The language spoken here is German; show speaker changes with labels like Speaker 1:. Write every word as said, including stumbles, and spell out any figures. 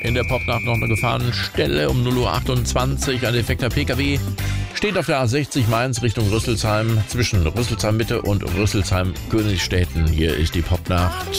Speaker 1: In der Popnacht noch eine Gefahrenstelle um null Uhr achtundzwanzig. Ein defekter P K W steht auf der A sechzig Mainz Richtung Rüsselsheim zwischen Rüsselsheim Mitte und Rüsselsheim Königstetten. Hier ist die Popnacht.